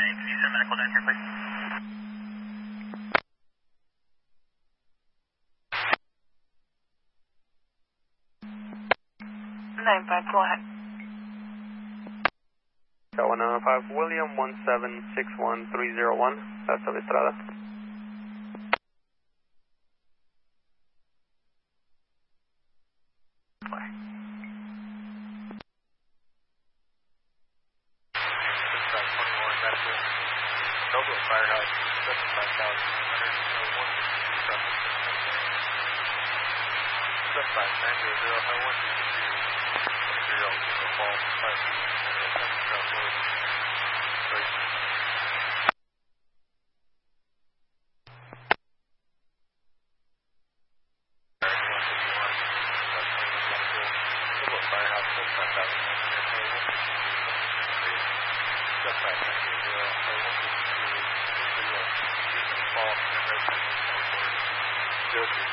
Can you send medical down here, please? 9-5, go ahead. 195 William 1761301, that's of Estrada. Firehouse, 75,101, Subside, 900, fall, 5.